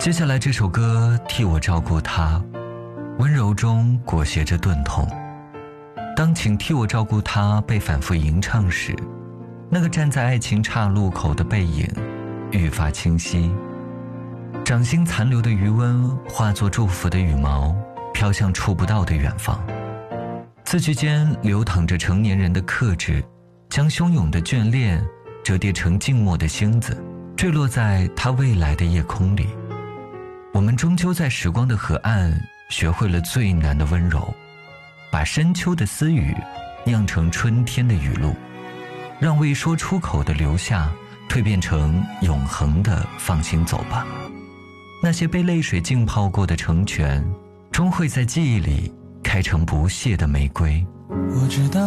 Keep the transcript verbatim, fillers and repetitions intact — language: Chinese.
接下来这首歌替我照顾他，温柔中裹挟着钝痛。当请替我照顾他被反复吟唱时，那个站在爱情岔路口的背影愈发清晰，掌心残留的余温化作祝福的羽毛，飘向触不到的远方。字句间流淌着成年人的克制，将汹涌的眷恋折叠成静默的星子，坠落在他未来的夜空里。我们终究在时光的河岸学会了最难的温柔，把深秋的私语酿成春天的雨露，让未说出口的留下蜕变成永恒的放心走吧。那些被泪水浸泡过的成全，终会在记忆里开成不谢的玫瑰。 我知道